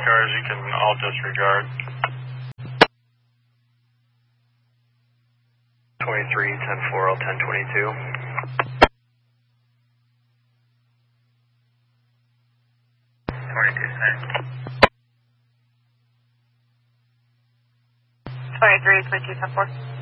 cars you can all disregard. 23, 10-4, 10-22. 23, 22, 10-4.